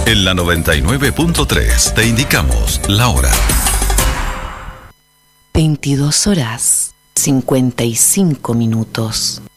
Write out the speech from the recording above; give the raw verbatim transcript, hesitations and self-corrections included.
En la noventa y nueve punto tres te indicamos la hora. veintidós horas, cincuenta y cinco minutos.